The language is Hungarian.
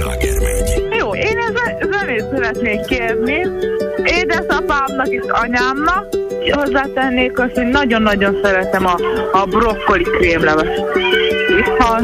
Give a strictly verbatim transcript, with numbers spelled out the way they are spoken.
Slágermegy. Jó, én ezen zenét szeretnék kérni. Édesapámnak és anyámnak. Hozzátennék azt, hogy nagyon-nagyon szeretem a, a brokkoli krémleves. Viszont